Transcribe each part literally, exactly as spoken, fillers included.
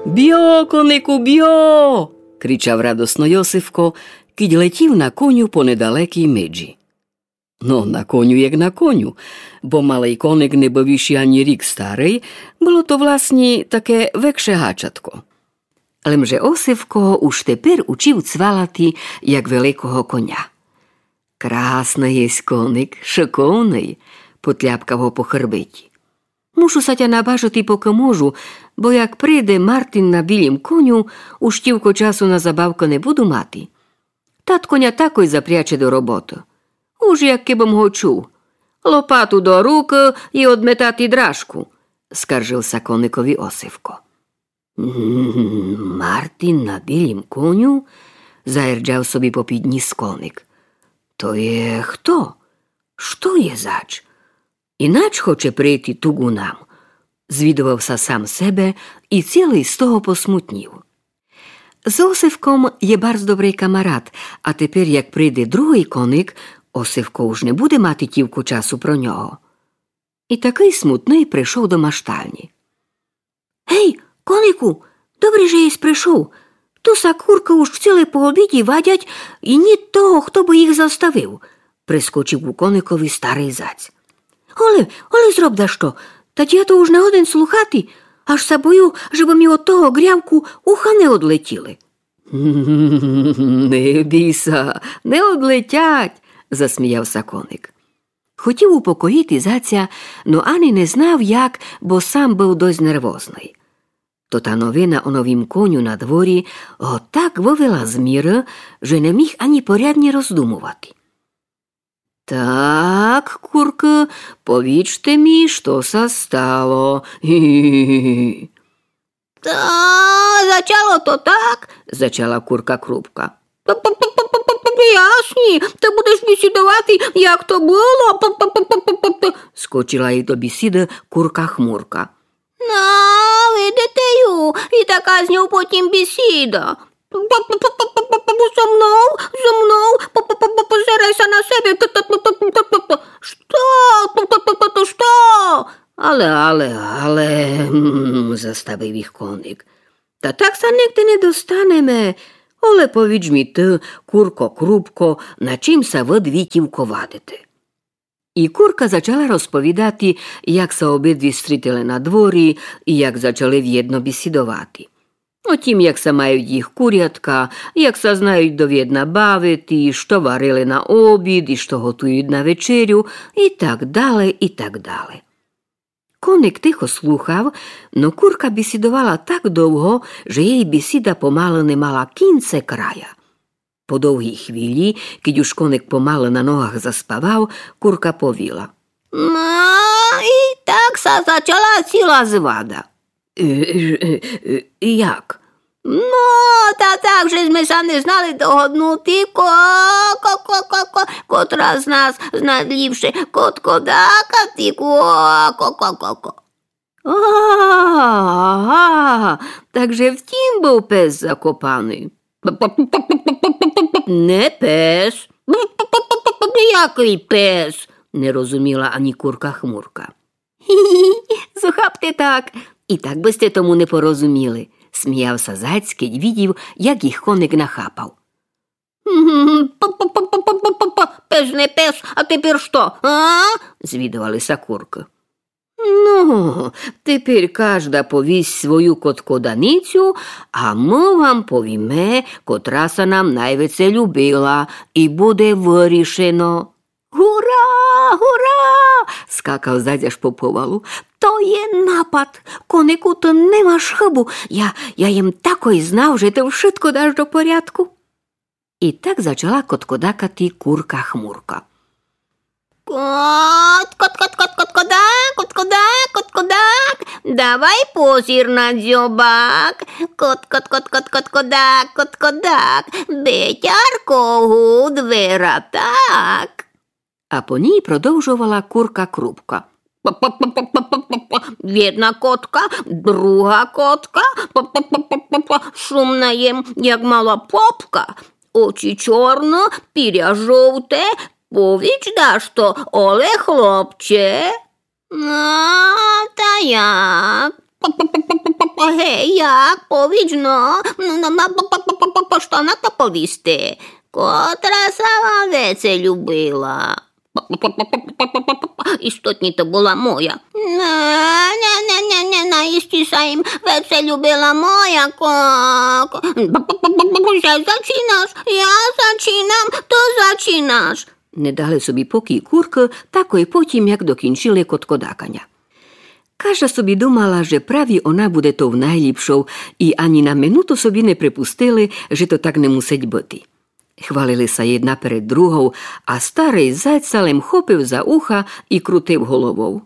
Бьо, конику, бьо! Кричав радосно Йосифко, кідь летів на коню по недалекій меджі. Ну, на коню, як на коню, бо малий коник не був іще ані рік старий, було то, власні, таке векше гачатко. Лемже Осифко уж тепер учив цвалати, як великого коня. Красний єсть коник, шиковний, потляпкав го по хрбеті. Мушу сатя набажати, поки можу, бо як прийде Мартин на білім коню, уж тівко часу на забавку не буду мати. Тат коня такой запряче до роботи. Уж як кибом го чув. Лопату до руки і одметати драшку, скаржився коникові Осифко. Мартин на білім коню? Заірджав собі попід ніс коник. То є хто? Що є зач? Інач хоче прийти тугу нам. Звідувався сам себе і цілий з того посмутнів. З Осифком є барз добрий камарат, а тепер, як прийде другий коник, Осифко уж не буде мати тівку часу про нього. І такий смутний прийшов до маштальні. Гей, конику, добре же єсь прийшов. Туса курка уж ціле по обіді вадять, і ні того, хто би їх заставив, прискочив у коникові старий заць. Оле, оле зроб да що, та я то уж не годен слухати, аж са бою, щоб мі от того грявку уха не одлетіли. Не бійся, не одлетять, засміявся коник. Хотів упокоїти заця, но ані не знав як, бо сам був дось нервозний. То та новина о новім коню на дворі отак вивела з міра, що не міг ані порядні роздумувати. Так, курка, повічте мі, що са стало. Гі-гі-гі. Та, зачало то так, зачала курка Крупка. Ясні, ти будеш бесідувати, як то було. Скочила й до бесіди курка Хмурка. На, видите ю, і така з нього потім бесіда. За мною, за мною, позирайся на себе. Що? Що? Але, але, але, заставив їх коник. Та так са нігде не достанеме. Оле повідж мі ти, курко Крупко, на чим са ви дві тівко вадите. І курка зачала розповідати, як са обидві стрітили на дворі і як зачали в'єдно бесідувати. О тім, як са мають їх курятка, як са знають довідна бавити, що варили на обід, і що готують на вечерю, і так далі, і так далі. Коник тихо слухав, но курка бесідувала так довго, що їй бесіда помало не мала кінце края. По довгій хвилі, кідь уж коник помало на ногах заспавав, курка повіла. На, і так са зачала ціла звада. Е, е, е, як? Ну, та так же ми са не знали догоднути, ко-ко-ко-ко-ко, котра з нас знадліпше кот-кодака-ти, ко-ко-ко-ко. А-а-а, так же втім був пес закопаний. Не пес. Який пес? Не розуміла ані курка Хмурка. Хі-хі, Зухапте так. І так би сте тому не порозуміли. Сміявся заць, кідь відів, як їх коник нахапав. Пес не пес, а тепер що, а? Звідувалися курки. Ну, тепер кожда повість свою коткоданицю, а ми вам повіме, котра са нам найвице любила, і буде вирішено. Гура, гура! Скакав заць аж по повалу. То є напад. Конику, то немаш хибу. Я, я їм такой знав, що ти вшитко даш до порядку. І так зачала коткодакати курка Хмурка. Кот, кот, кот, кот, кот, кодак, кот, кодак, кот, кодак, давай позір на дзьобак. Кот, кот, кот, кот, кот, кодак, кот, кодак, бетярко гуд вератак. А по ній продовжувала курка Крупка. Jedna kotka, druga kotka, шумна єм, як мала попка, очі чорно, піря жовте, повіч даш то, оле хлопче. А, та як? Hej, jak? Powiedz no. No, no, po, po, po, po, po, що на то повісти? Котра сама веце любила? Істотні то була моя. Не, не, не, не, наїстіся їм, веце любила моя коко. Зачинаш, я зачинам, то зачинаш. Не дали собі покій курка, тако й потім, як докінчили коткодакання. Кажа собі думала, že pravi ona bude tou najlіпшou i ani na minutu собі не припустили, že to tak nemusieť byти. Хвалили sa jedna перед другou, а старий зайць sa лем хопив за уха і крутив головою.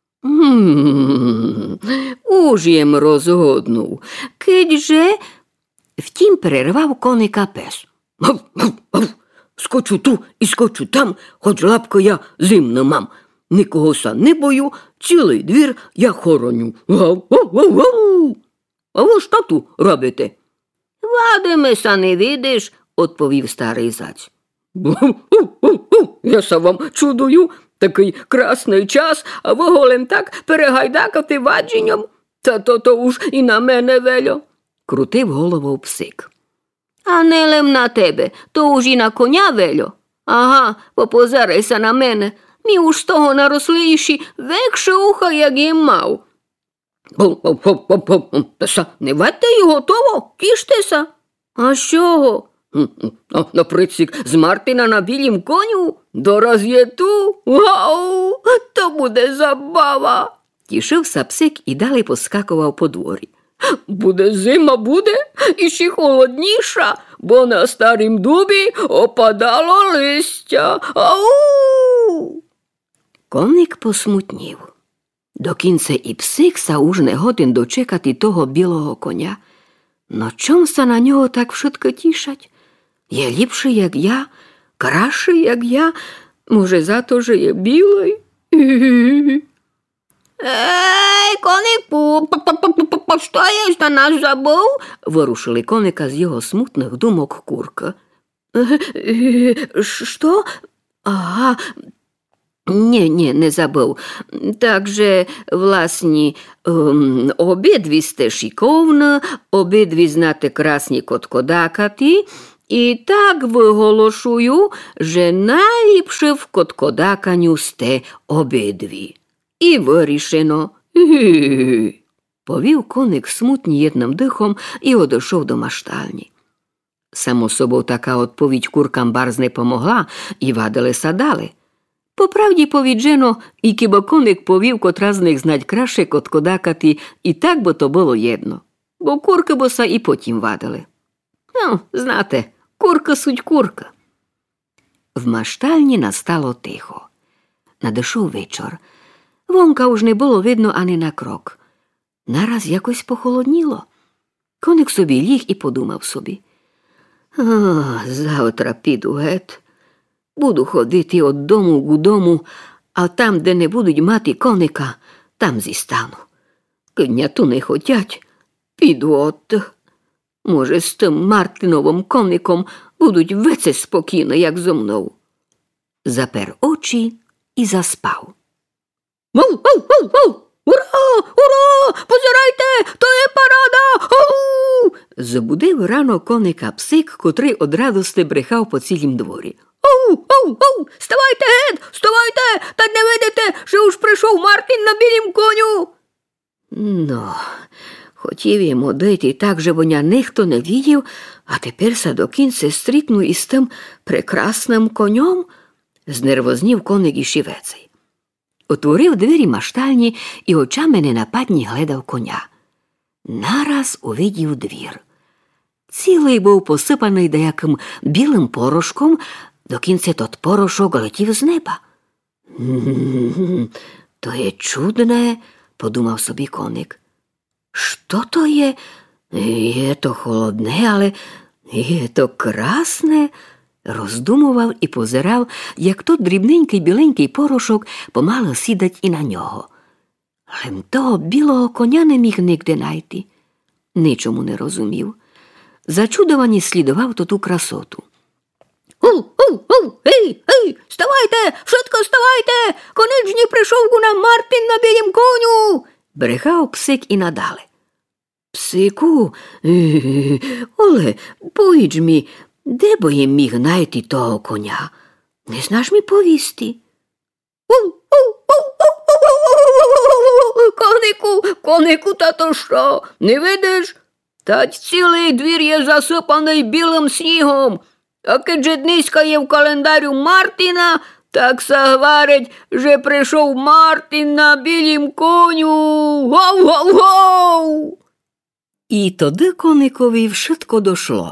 «Гм, уж єм розгоднув, кидь-же...» Втім перервав коника пес. «Гав, гав, гав, скочу ту і скочу там, хоч лапко я зимно мам. Нікого са не бою, цілий двір я хороню. Гав, гав, гав, гав. А ви ж тату робите?» «Вадиме са не видиш», відповів старий заць. «Я са вам чудую, такий красний час, а ви голем так перегайдакати вадженням? Та то-то уж і на мене вельо», крутив головою псик. «А не лем на тебе, то уж і на коня вельо. Ага, попозарайся на мене. Мі уж з того наросліші, векше уха, як їм мав». «Та не вадьте і готово, кіштеся». «А що?» «На прицік з Мартина на білім коню? До роз'єту? Вау, то буде забава!» Тішився псик і далі поскакував по дворі. «Буде зима, буде, і ще холодніша, бо на старім дубі опадало листя. Ау!» Коник посмутнів. До кінця і псик са уж не годен дочекати того білого коня. Но чом са на нього так швидко тішать? Є ліпший, як я, кращий, як я, може, зато же є білий? «Ей, конику, що я ж на нас забув?» Ворушили коника з його смутних думок курка. «Що? Ага, ні, ні, не забув. Так же, власні, ем, обидві сте шиковна, обидві знате красні коткодакати, і так виголошую, že найліпше в коткодаканню сте обидві. І вирішено. Гі-гі-гі!» Повів коник смутні єдним дихом і одійшов до маштальні. Само собою така відповідь куркам барз не помогла, і вадили садали. Поправді повіджено, і кібо коник повів, котра з них знать краще коткодакати, і так бо то було єдно. Бо курки боса і потім вадили. Ну, знате, курка суть курка. В маштальні настало тихо. Надійшов вечір. Вонка уж не було видно ані на крок. Нараз якось похолодніло. Коник собі ліг і подумав собі. «О, завтра піду геть. Буду ходити від дому к дому, а там, де не будуть мати коника, там зістану. Кидня-ту не хотять, піду от. Може, з тим Мартиновим коником будуть веце спокійно, як зо мною». Запер очі і заспав. «Вау, вау, вау, вау! Ура! Ура! Позирайте! То є парада! Ау!» Забудив рано коника псик, котрий од радости брехав по цілім дворі. «Ау, ау, ау! Ставайте геть! Ставайте! Та не видите, що уж прийшов Мартин на білім коню!» Ну, хотів їм одити так, щоб оня ніхто не видів, а тепер са до кінця стрітну із тим прекрасним конем? Знервознів коник і шівецей. Отворив двері маштальні і очами ненападні гледав коня. Нараз увидів двір. Цілий був посипаний деяким білим порошком, до кінця тот порошок летів з неба. «М-м-м, то є чудне», – подумав собі коник. «Що то є? Є то холодне, але є то красне», – роздумував і позирав, як тот дрібненький біленький порошок помало сідать і на нього. Лем того білого коня не міг нігде найти. Нічому не розумів. Зачудовані слідував то ту красоту. «Гу, гу, гу, гей, гей, вставайте, швидко вставайте, конечні прийшов у нам Мартин на білім коню!» Брехав псик і надали. Песику, Оле, поїдж мі, де бо я міг найти того коня? Не знаєш мі повісти? Конику, конику, та то що, не видиш? Та цілий двір є засипаний білим снігом, а кедже дниська є в календарю Мартіна, так се говорить, що прийшов Мартін на білім коню. Гоу-гоу-гоу! І тоді коникові вшитко дошло.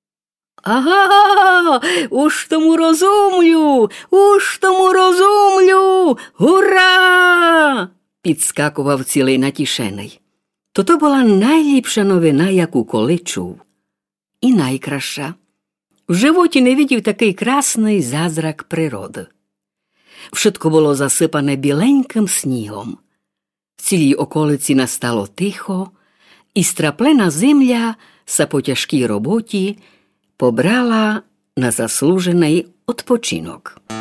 Ага, уж тому розумлю, уж тому розумлю, гура! Підскакував цілий натішений. То то була найліпша новина, яку коли чув. І найкраща. В животі не видів такий красний зазрак природи. Вшитко було засипане біленьким снігом. В цілій околиці настало тихо, і страплена земля са по тяжкій роботі побрала на заслужений відпочинок.